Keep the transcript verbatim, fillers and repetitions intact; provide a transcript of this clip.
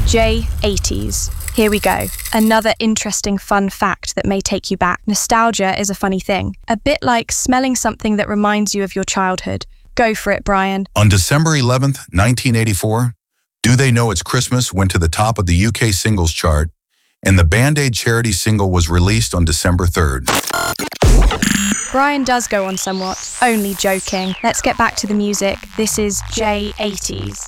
J eighties. Here we go. Another interesting fun fact that may take you back. Nostalgia is a funny thing. A bit like smelling something that reminds you of your childhood. Go for it, Brian. On December eleventh, nineteen eighty-four, Do They Know It's Christmas went to the top of the U K singles chart, and the Band-Aid charity single was released on December third. Brian does go on somewhat. Only joking. Let's get back to the music. This is J eighties.